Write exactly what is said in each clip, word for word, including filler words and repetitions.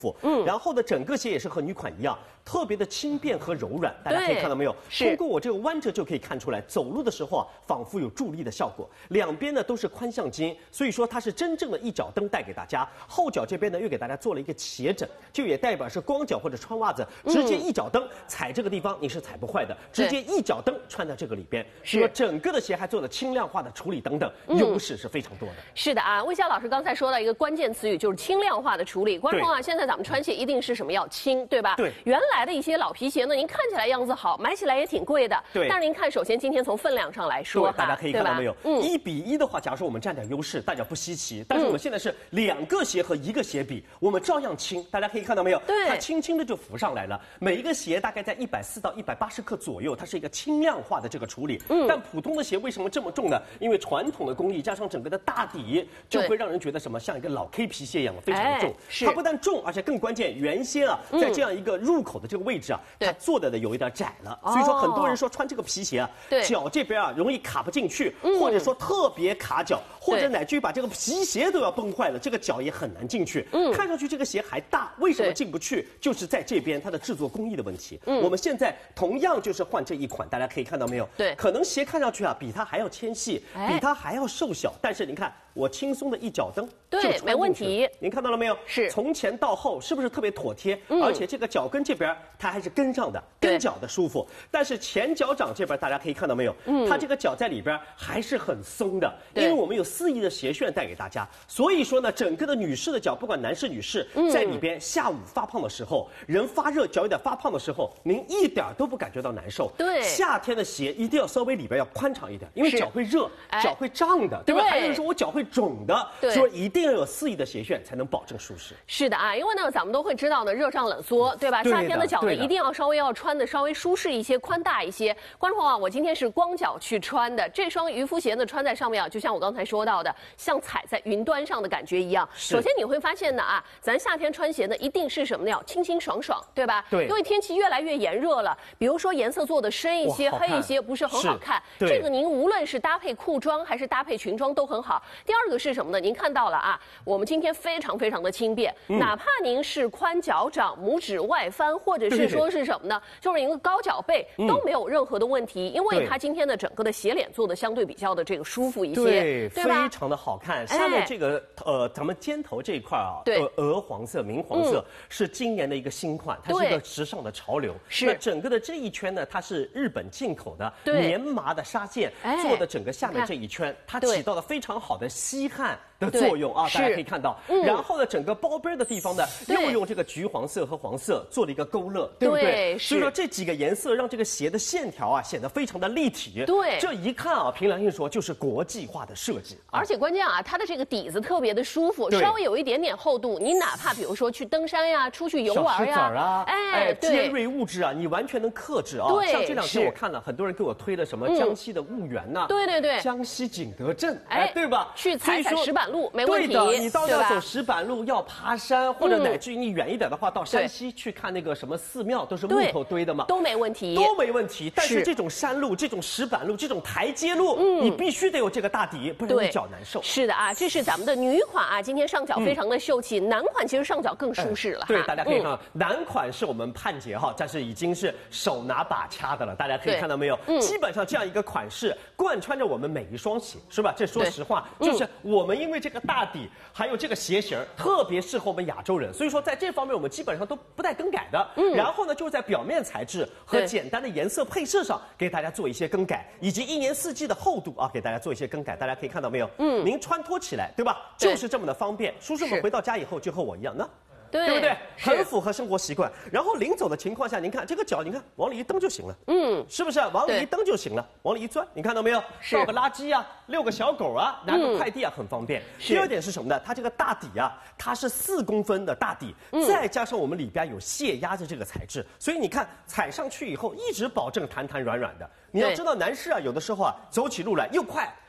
嗯，然后呢，整个鞋也是和女款一样，特别的轻便和柔软。大家可以看到没有？通过我这个弯折就可以看出来，走路的时候啊，仿佛有助力的效果。两边呢都是宽向筋，所以说它是真正的一脚蹬带给大家。后脚这边呢又给大家做了一个斜枕，就也代表是光脚或者穿袜子，直接一脚蹬、嗯、踩这个地方你是踩不坏的，直接一脚蹬穿在这个里边。是说整个的鞋还做了轻量化的处理等等，嗯、优势是非常多的。 是的啊，魏霞老师刚才说到一个关键词语，就是轻量化的处理。观众啊，现在咱们穿鞋一定是什么要轻，对吧？ 对。 原来的一些老皮鞋呢，您看起来样子好，买起来也挺贵的。 对。 但是您看，首先今天从分量上来说， 大家可以看到没有？嗯。一比一的话，假如说我们占点优势，大家不稀奇。但是我们现在是两个鞋和一个鞋比，我们照样轻。大家可以看到没有？ 对。 它轻轻的就浮上来了。每一个鞋大概在一百四到一百八十克左右，它是一个轻量化的这个处理。嗯。但普通的鞋为什么这么重呢？因为传统的工艺加上整个的大底，就会让人觉得什么像一个老 K 皮鞋一样，非常的重。哎、是。它不但重，而且更关键，原先啊，在这样一个入口的这个位置啊，嗯、它做的呢有一点窄了，所以说很多人说穿这个皮鞋啊，脚这边啊容易卡不进去，嗯、或者说特别卡脚，或者乃至于把这个皮鞋都要崩坏了，这个脚也很难进去。嗯，看上去这个鞋还大，为什么进不去？就是在这边它的制作工艺的问题。嗯，我们现在同样就是换这一款，大家可以看到没有？ 对， 可能鞋看上去啊比它还要纤细，比它还要瘦小，但是您看我轻松的一脚蹬， 对，没问题。 您看到了没有？ 是从前到后是不是特别妥帖？嗯、而且这个脚跟这边它还是跟上的，跟脚的舒服。但是前脚掌这边大家可以看到没有？嗯，它这个脚在里边还是很松的，因为我们有四翼的鞋楦带给大家，所以说呢，整个的女士的脚，不管男士女士，在里边下午发胖的时候，人发热，脚有点发胖的时候，您一点都不感觉到难受。 对， 夏天的鞋一定要稍微里边要宽敞一点，因为脚会热，脚会胀的，对吧？还有人说我脚会肿的，所以一定要有四翼的鞋楦才能保证舒适。 是的啊，因为呢，咱们都会知道呢，热胀冷缩，对吧？夏天的脚呢，一定要稍微要穿的稍微舒适一些，宽大一些。观众啊，我今天是光脚去穿的，这双渔夫鞋呢，穿在上面啊，就像我刚才说到的，像踩在云端上的感觉一样。首先你会发现呢啊，咱夏天穿鞋呢，一定是什么呢？清清爽爽，对吧？ 对。 因为天气越来越炎热了，比如说颜色做的深一些、黑一些，不是很好看。这个您无论是搭配裤装还是搭配裙装都很好。第二个是什么呢？您看到了啊，我们今天非常非常的轻便，嗯、哪怕您是宽脚掌、拇指外翻，或者是说是什么呢？就是一个高脚背、嗯、都没有任何的问题，因为它今天的整个的鞋脸做的相对比较的这个舒服一些， 对， 对吧？ 非常的好看。下面这个、哎、呃，咱们肩头这一块啊，对，呃，鹅黄色、明黄色、嗯、是今年的一个新款，它是一个时尚的潮流。 是。 那整个的这一圈呢，它是日本进口的棉麻的纱线做的，整个下面这一圈，它起到了非常好的吸汗的作用啊，大家可以看到。嗯、然后呢，整个包边的地方呢，又用这个橘黄色和黄色做了一个勾勒，对不对？所以说这几个颜色让这个鞋的线条啊显得非常的立体。 对， 这一看啊，凭良心说就是国际化的设计。 而且关键啊，它的这个底子特别的舒服，稍微有一点点厚度，你哪怕比如说去登山呀、出去游玩呀， 小石子啊， 哎， 哎尖锐物质啊，你完全能克制啊。 对， 像这两天我看了很多人给我推了什么江西的婺源呐， 对对对， 江西景德镇，哎，对吧？ 去踩踩石板路没问题。 对的，你到要走石板路，要爬山，或者乃至于你远一点的话，到山西去看那个什么寺庙，都是木头堆的嘛， 都没问题， 都没问题。但是这种山路、这种石板路、这种台阶路，嗯，你必须得有这个大底，不然你脚难受。 是的啊，这是咱们的女款啊，今天上脚非常的秀气，男款其实上脚更舒适了。 对，大家可以看到，男款是我们盼节哈，但是已经是手拿把掐的了，大家可以看到没有？基本上这样一个款式贯穿着我们每一双鞋，是吧？这说实话，就是我们因为这个大底还有这个鞋型特别适合我们亚洲人，所以说在这方面我们基本上都不带更改的。嗯，然后呢，就是在表面材质和简单的颜色配色上给大家做一些更改，以及一年四季的厚度啊，给大家做一些更改。大家可以看到没有？嗯，您穿脱起来，对吧？就是这么的方便。叔叔们回到家以后就和我一样呢。 对， 对不对？很符合生活习惯。然后临走的情况下，您看这个脚，您看往里一蹬就行了，嗯，是不是？往里一蹬就行了，往里一钻，你看到没有？倒个垃圾啊，遛个小狗啊，拿个快递啊，很方便。第二点是什么呢？它这个大底啊，它是四公分的大底，再加上我们里边有泄压的这个材质，所以你看踩上去以后，一直保证弹弹软软的。你要知道，男士啊，有的时候啊，走起路来又快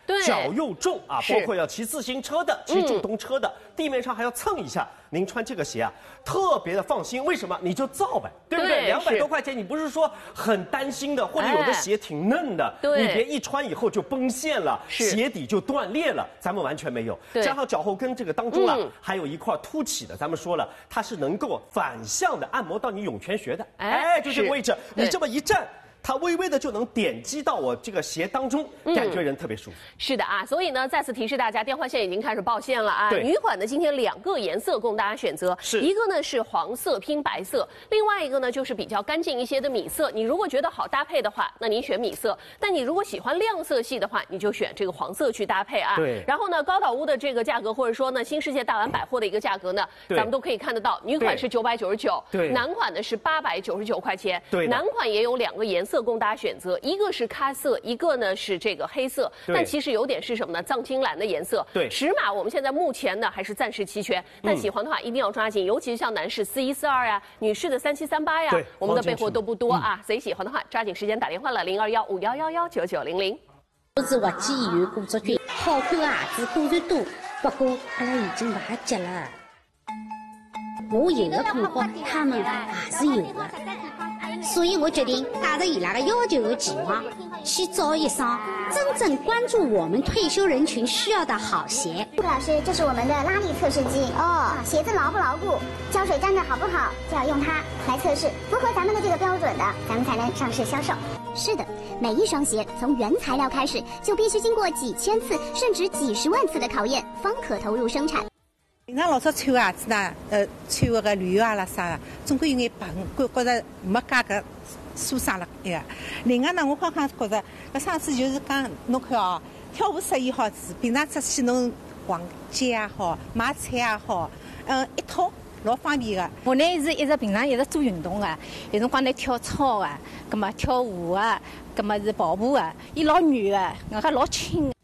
对， 脚又重啊，包括要骑自行车的、骑助动车的，嗯、地面上还要蹭一下。您穿这个鞋啊，特别的放心。为什么？你就造呗，对不对？两百多块钱，你不是说很担心的，或者有的鞋挺嫩的，哎、你别一穿以后就崩线了，鞋底就断裂了，咱们完全没有。加上脚后跟这个当中啊，嗯、还有一块凸起的，咱们说了，它是能够反向的按摩到你涌泉穴的，哎，就这个位置，你这么一站。它微微的就能点击到我这个鞋当中，感觉人特别舒服。嗯、 是的啊，所以呢，再次提示大家，电话线已经开始报线了啊。女款呢，今天两个颜色供大家选择，是一个呢是黄色拼白色，另外一个呢就是比较干净一些的米色。你如果觉得好搭配的话，那您选米色；但你如果喜欢亮色系的话，你就选这个黄色去搭配啊。对。然后呢，高岛屋的这个价格，或者说呢新世界大丸百货的一个价格呢，咱们都可以看得到，女款是九百九十九，对，男款呢是八百九十九块钱。对。男款也有两个颜色供大家选择。一个是咖色，一个呢是这个黑色，但其实有点是什么呢？藏青蓝的颜色。对，尺码我们现在目前呢还是暂时齐全，但喜欢的话一定要抓紧，尤其是像男士四一四二呀，女士的三七三八呀，我们的备货都不多啊，所以喜欢的话抓紧时间打电话了，零二幺五幺幺幺九九零零。 都是滑稽演员古卓君，好看的孩子果然多，不过阿拉已经不急了。我有的困惑，他们也是有的。所以我决定带着伊拉的要求和期望，去找一双真正关注我们退休人群需要的好鞋。 顾老师，这是我们的拉力测试机哦，鞋子牢不牢固，胶水粘的好不好，就要用它来测试，符合咱们的这个标准的，咱们才能上市销售。是的，每一双鞋从原材料开始，就必须经过几千次甚至几十万次的考验，方可投入生产。 平常老早穿鞋子呢，呃，穿个个旅游啊啦啥个，总归有眼笨，觉觉着没介个舒适了一个。另外呢，我刚刚觉着，搿上次就是讲侬看哦，跳舞适宜好子，平常出去侬逛街也好，买菜也好，嗯，一套老方便个。 我呢是一直平常一直做运动个，有辰光呢跳操个，葛末跳舞个，葛末是跑步个，伊老软个，我还老轻。